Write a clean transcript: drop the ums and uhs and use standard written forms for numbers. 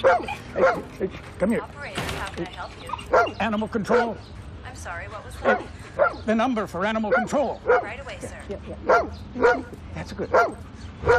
Come here. Operator, how can I help you? Animal control. I'm sorry, what was that? The number for animal control. Right away, sir. That's good.